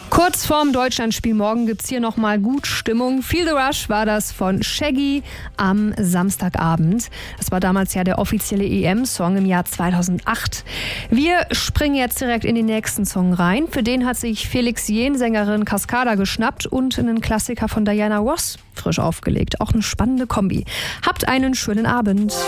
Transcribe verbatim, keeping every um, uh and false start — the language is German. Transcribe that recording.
Kurz vorm Deutschlandspiel morgen gibt's hier nochmal gut Stimmung. Feel the Rush war das von Shaggy am Samstagabend. Das war damals ja der offizielle E M-Song im Jahr zweitausendacht. Wir springen jetzt direkt in den nächsten Song rein. Für den hat sich Felix Jähn, Sängerin Cascada, geschnappt und einen Klassiker von Diana Ross frisch aufgelegt. Auch eine spannende Kombi. Habt einen schönen Abend.